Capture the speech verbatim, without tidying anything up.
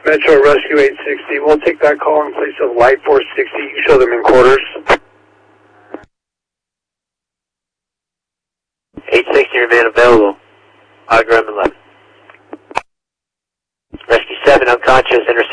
Metro Rescue eight sixty, we'll take that call in place of Light four sixty. You show them in quarters. eight sixty remain available. Audiogram eleven. Rescue seven unconscious, intercept.